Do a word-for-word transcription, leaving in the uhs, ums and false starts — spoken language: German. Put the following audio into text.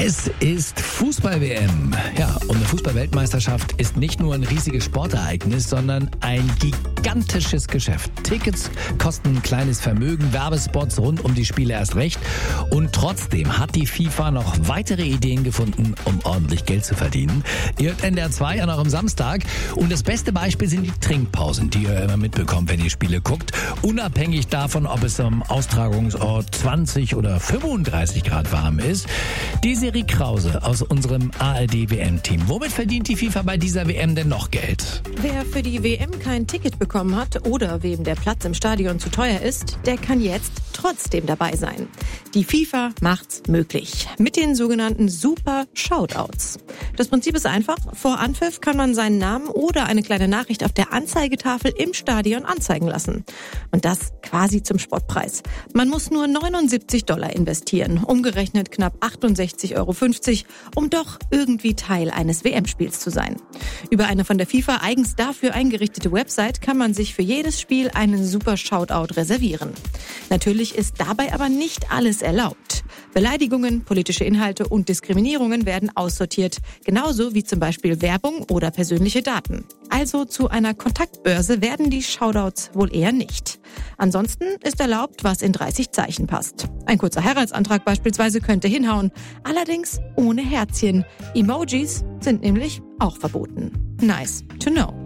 Es ist Fußball-W M. Ja, und eine Fußball-Weltmeisterschaft ist nicht nur ein riesiges Sportereignis, sondern ein gigantisches Geschäft. Tickets kosten ein kleines Vermögen, Werbespots rund um die Spiele erst recht. Und trotzdem hat die FIFA noch weitere Ideen gefunden, um ordentlich Geld zu verdienen. Ihr hört N D R zwei an eurem Samstag. Und das beste Beispiel sind die Trinkpausen, die ihr immer mitbekommt, wenn ihr Spiele guckt. Unabhängig davon, ob es am Austragungsort zwanzig oder fünfunddreißig Grad warm ist. Die Serie Krause aus unserem A R D-W M-Team. Womit verdient die FIFA bei dieser W M denn noch Geld? Wer für die W M kein Ticket bekommen hat oder wem der Platz im Stadion zu teuer ist, der kann jetzt trotzdem dabei sein. Die FIFA macht's möglich mit den sogenannten Super Shoutouts. Das Prinzip ist einfach. Vor Anpfiff kann man seinen Namen oder eine kleine Nachricht auf der Anzeigetafel im Stadion anzeigen lassen. Und das quasi zum Spottpreis. Man muss nur neunundsiebzig Dollar investieren, umgerechnet knapp achtundsechzig Euro fünfzig, um doch irgendwie Teil eines W M-Spiels zu sein. Über eine von der FIFA eigens dafür eingerichtete Website kann man sich für jedes Spiel einen Super Shoutout reservieren. Natürlich ist dabei aber nicht alles erlaubt. Beleidigungen, politische Inhalte und Diskriminierungen werden aussortiert, genauso wie zum Beispiel Werbung oder persönliche Daten. Also zu einer Kontaktbörse werden die Shoutouts wohl eher nicht. Ansonsten ist erlaubt, was in dreißig Zeichen passt. Ein kurzer Heiratsantrag beispielsweise könnte hinhauen, allerdings ohne Herzchen. Emojis sind nämlich auch verboten. Nice to know.